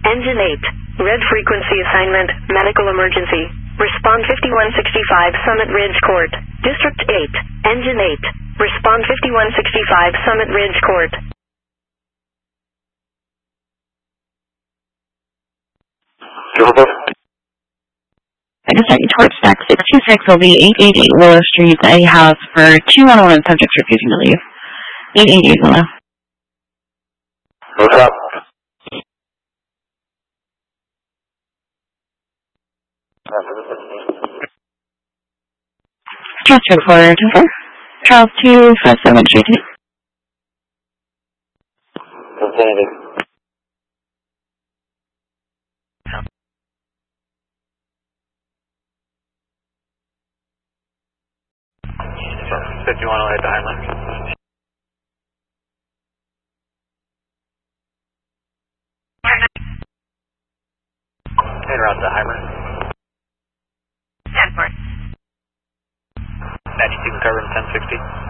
Engine 8, red frequency assignment, medical emergency. Respond 5165 Summit Ridge Court. District 8, Engine 8, respond 5165 Summit Ridge Court. I just sent you towards stack 626 will be 888 Willow Street. I have for 211 subjects refusing to leave. 888 Willow. What's up? Transfer forward. Charles 257 Street. Continuing. 5108 to Heimler. En route to Heimler. 10-4. 92 covering 1060.